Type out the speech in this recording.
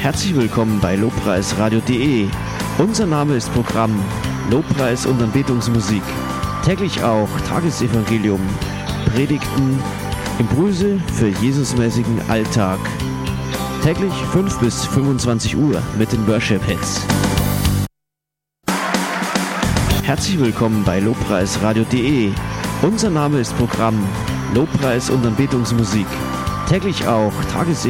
Herzlich willkommen bei lobpreisradio.de. Unser Name ist Programm Lobpreis und Anbetungsmusik. Täglich auch Tagesevangelium, Predigten, Impulse für Jesusmäßigen Alltag. Täglich 5 bis 25 Uhr mit den Worship-Hits. Herzlich willkommen bei lobpreisradio.de. Unser Name ist Programm Lobpreis und Anbetungsmusik. Täglich auch Tagesevangelium.